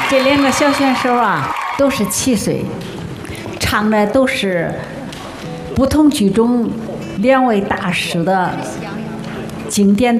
这两个小选手啊，都是7岁，唱的都是不同剧中2位大师的经典